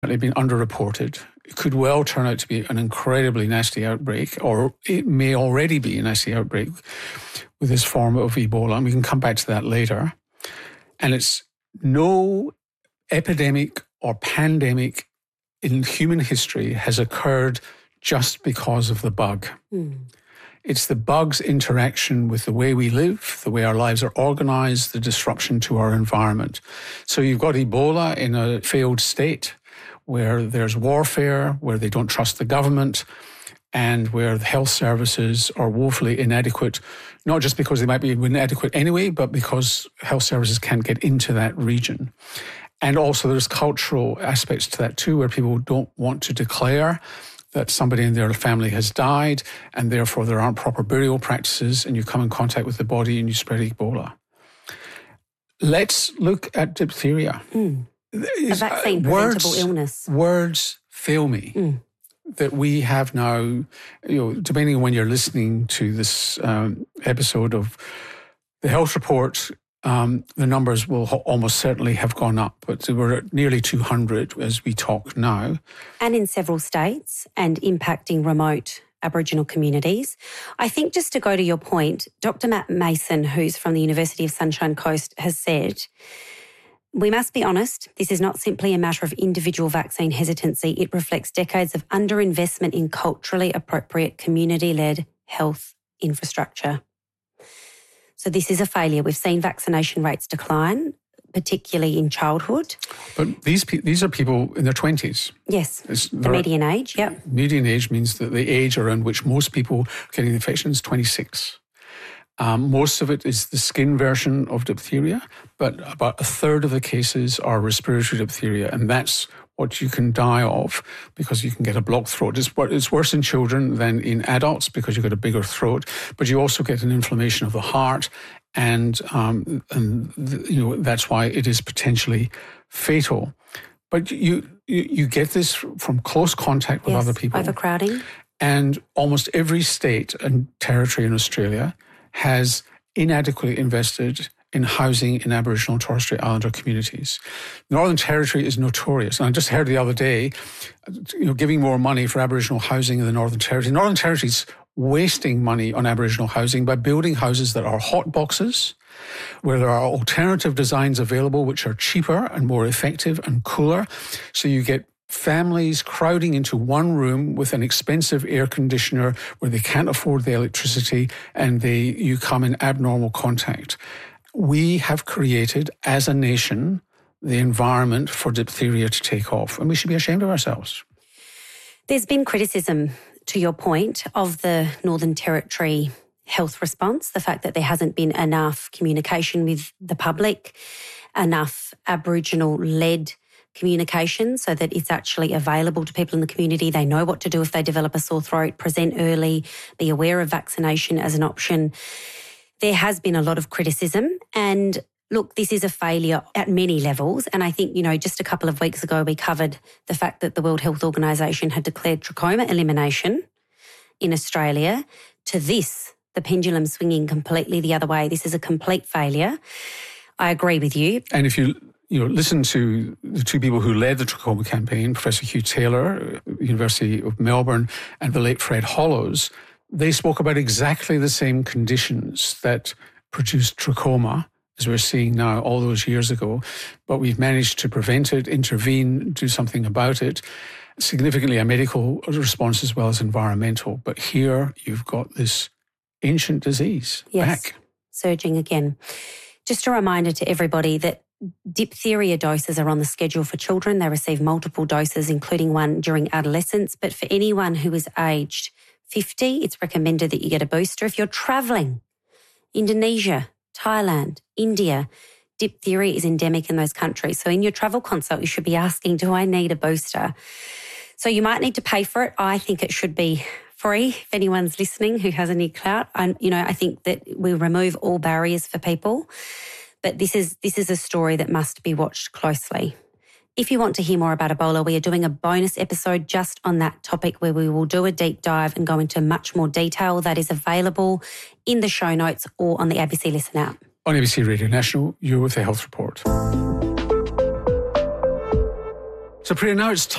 been underreported. It could well turn out to be an incredibly nasty outbreak, or it may already be a nasty outbreak with this form of Ebola, and we can come back to that later. And it's no epidemic or pandemic in human history has occurred just because of the bug. It's the bug's interaction with the way we live, the way our lives are organized, the disruption to our environment. So you've got Ebola in a failed state where there's warfare, where they don't trust the government, and where the health services are woefully inadequate, not just because they might be inadequate anyway, but because health services can't get into that region. And also there's cultural aspects to that too, where people don't want to declare that somebody in their family has died, and therefore there aren't proper burial practices, and you come in contact with the body and you spread Ebola. Let's look at diphtheria. A vaccine-preventable illness. Words fail me. That we have now, depending on when you're listening to this episode of the Health Report, the numbers will almost certainly have gone up, but we're at nearly 200 as we talk now. And in several states, and impacting remote Aboriginal communities. I think, just to go to your point, Dr. Matt Mason, who's from the University of Sunshine Coast, has said, we must be honest, this is not simply a matter of individual vaccine hesitancy. It reflects decades of underinvestment in culturally appropriate community-led health infrastructure. So this is a failure. We've seen vaccination rates decline, particularly in childhood. But these are people in their 20s. Yes, the median age, yep. Median age means that the age around which most people getting the infection is 26. Most of it is the skin version of diphtheria, but about a third of the cases are respiratory diphtheria, and that's what you can die of because you can get a blocked throat. It's worse in children than in adults because you've got a bigger throat, but you also get an inflammation of the heart, and that's why it is potentially fatal. But you get this from close contact with other people. Overcrowding. And almost every state and territory in Australia has inadequately invested in housing in Aboriginal and Torres Strait Islander communities. The Northern Territory is notorious. And I just heard the other day, giving more money for Aboriginal housing in the Northern Territory. The Northern Territory is wasting money on Aboriginal housing by building houses that are hot boxes, where there are alternative designs available which are cheaper and more effective and cooler. So you get families crowding into one room with an expensive air conditioner where they can't afford the electricity, and you come in abnormal contact. We have created, as a nation, the environment for diphtheria to take off, and we should be ashamed of ourselves. There's been criticism, to your point, of the Northern Territory health response, the fact that there hasn't been enough communication with the public, enough Aboriginal-led communication so that it's actually available to people in the community. They know what to do if they develop a sore throat, present early, be aware of vaccination as an option. There has been a lot of criticism, and look, this is a failure at many levels. And I think, just a couple of weeks ago, we covered the fact that the World Health Organization had declared trachoma elimination in Australia. To this, the pendulum swinging completely the other way. This is a complete failure. I agree with you. And if you listen to the two people who led the trachoma campaign, Professor Hugh Taylor, University of Melbourne, and the late Fred Hollows, they spoke about exactly the same conditions that produced trachoma, as we're seeing now, all those years ago. But we've managed to prevent it, intervene, do something about it. Significantly a medical response as well as environmental. But here you've got this ancient disease back. Surging again. Just a reminder to everybody that diphtheria doses are on the schedule for children. They receive multiple doses, including one during adolescence. But for anyone who is aged 50, it's recommended that you get a booster. If you're travelling, Indonesia, Thailand, India, diphtheria is endemic in those countries. So in your travel consult, you should be asking, do I need a booster? So you might need to pay for it. I think it should be free if anyone's listening who has any clout. I think that we remove all barriers for people. But this is a story that must be watched closely. If you want to hear more about Ebola, we are doing a bonus episode just on that topic where we will do a deep dive and go into much more detail. That is available in the show notes or on the ABC Listen app. On ABC Radio National, you're with the Health Report. So Priya, now it's